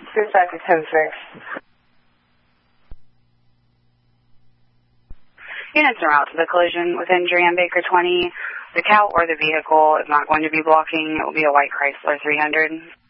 Dispatch to 10-6. Units are out to the collision with injury on Baker 20. The cow or the vehicle is not going to be blocking. It will be a white Chrysler 300.